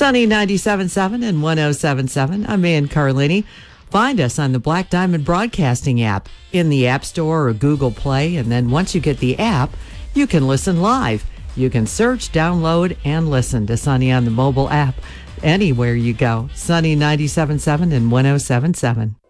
Sunny 97.7 and 107.7. I'm Ann Carlini. Find us on the Black Diamond Broadcasting app in the App Store or Google Play. And then once you get the app, you can listen live. You can search, download, and listen to Sunny on the mobile app anywhere you go. Sunny 97.7 and 107.7.